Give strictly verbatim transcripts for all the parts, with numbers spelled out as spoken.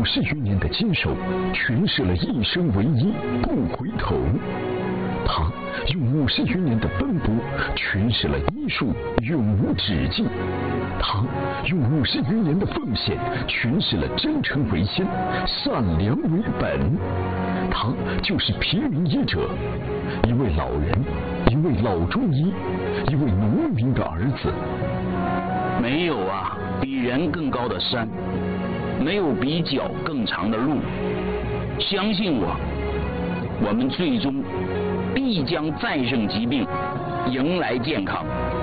十余年的坚守，诠释了一生为一，不回头。他用五十余年的奔波，诠释了医术永无止境。他用五十余年的奉献，诠释了真诚为先，善良为本。他就是平民医者，一位老人，一位老中医，一位农民的儿子。 没有啊，比人更高的山，没有比脚更长的路。相信我，我们最终必将战胜疾病，迎来健康。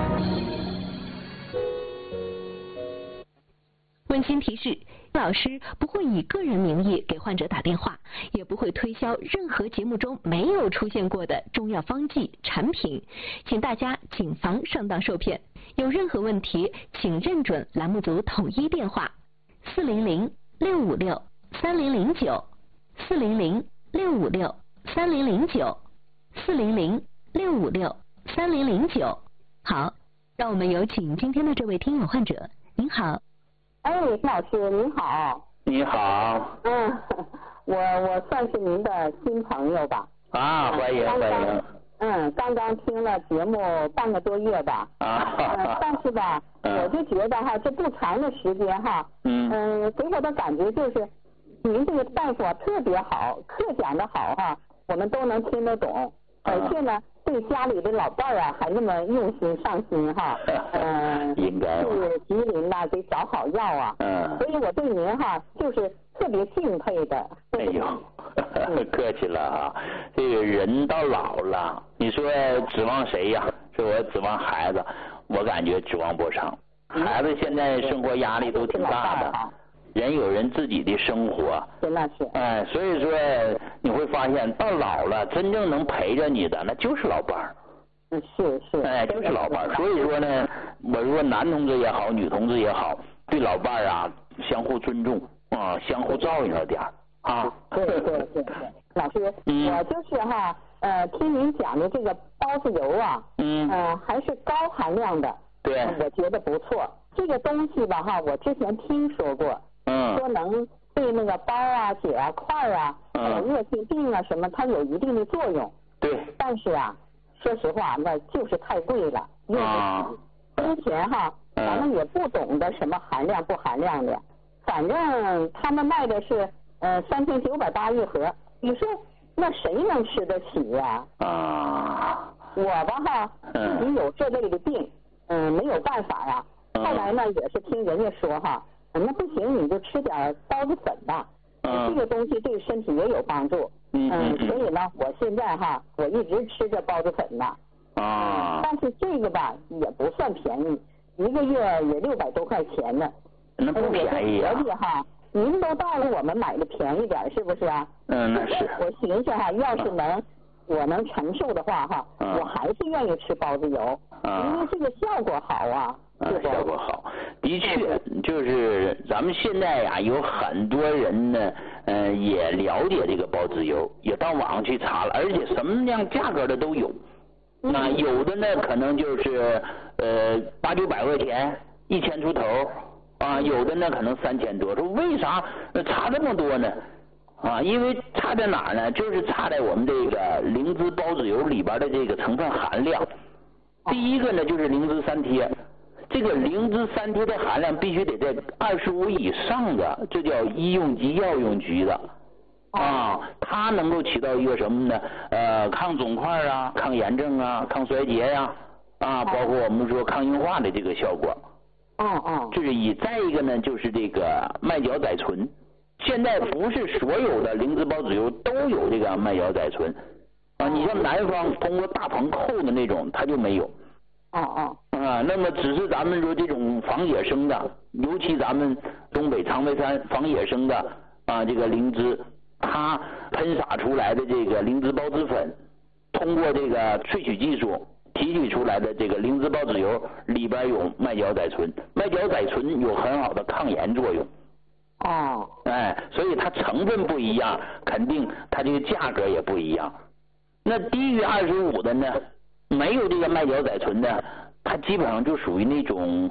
温馨提示：老师不会以个人名义给患者打电话，也不会推销任何节目中没有出现过的中药方剂产品，请大家谨防上当受骗。有任何问题，请认准栏目组统一电话：四零零六五六三零零九，四零零六五六三零零九，四零零六五六三零零九。好，让我们有请今天的这位听友患者。您好。 哎，老师您好。 你好。 嗯，我我算是您的新朋友吧。 啊，欢迎欢迎。 嗯，刚刚听了节目半个多月吧。 啊。 嗯，但是吧， 嗯、 我就觉得哈，这不长的时间哈，嗯，嗯给我的感觉就是，您这个大夫啊特别好，课讲的好哈，我们都能听得懂，而且呢。对家里的老伴儿啊，还那么用心上心哈，嗯、呃， 应该是吉林呐，得找好药啊，嗯，所以我对您哈就是特别敬佩的。 哎呦，客气了啊，这个人到老了，你说指望谁呀？说我指望孩子，我感觉指望不上。孩子现在生活压力都挺大的。人有人自己的生活， 那是， 哎，所以说你会发现到老了，真正能陪着你的那就是老伴儿。 嗯，是是。 哎，就是老伴儿。所以说呢，我说男同志也好，女同志也好，对老伴儿啊，相互尊重啊，相互照应着点儿啊。 对对对对，老师，嗯、我就是哈，呃，听您讲的这个包子油啊，嗯，呃，还是高含量的， 对， 我觉得不错。这个东西吧哈，我之前听说过。 嗯， 说能对那个包啊、血啊、块啊、呃恶性病啊什么，它有一定的作用。 对。但是啊，说实话，那就是太贵了，用不起。之前哈，咱们也不懂得什么含量不含量的，反正他们卖的是呃三千九百八一盒，你说那谁能吃得起呀？ 啊。 我吧哈，自己有这类的病，嗯、呃，没有办法呀。后来呢，也是听人家说哈。那不行，你就吃点包子粉吧。嗯，这个东西对身体也有帮助。嗯嗯。所以呢，我现在哈，我一直吃着包子粉呢。 啊。 但是这个吧，也不算便宜，一个月也六百多块钱呢。 那不便宜啊。 合计哈，您都到了，我们买的便宜点，是不是啊？ 嗯，那是。 我寻思哈，要是能，我能承受的话哈，我还是愿意吃包子油，因为这个效果好啊。 啊，效果好，的确，就是咱们现在呀，有很多人呢，呃，也了解这个包子油，也到网上去查了，而且什么样价格的都有。那有的呢，可能就是呃八九百块钱，一千出头啊，有的呢可能三千多。说为啥差这么多呢？啊，因为差在哪儿呢？就是差在我们这个灵芝包子油里边的这个成分含量。第一个呢，就是灵芝三萜。这个灵芝三萜的含量必须得在二十五以上的，这叫医用级、药用级的，啊，它能够起到一个什么呢？呃，抗肿块啊、抗炎症啊、抗衰竭呀、啊，啊，包括我们说抗硬化的这个效果。 哦哦。 这是一。再一个呢，就是这个麦角甾醇。现在不是所有的灵芝包子油都有这个麦角甾醇，啊，你像南方通过大棚扣的那种，它就没有。 哦哦。 啊，那么只是咱们说这种仿野生的，尤其咱们东北长白山仿野生的啊，这个灵芝，它喷洒出来的这个灵芝孢子粉，通过这个萃取技术提取出来的这个灵芝孢子油里边有麦角甾醇，麦角甾醇有很好的抗炎作用。 哦。 哎，所以它成分不一样，肯定它这个价格也不一样。那低于二十五的呢，没有这个麦角甾醇的。它基本上就属于那种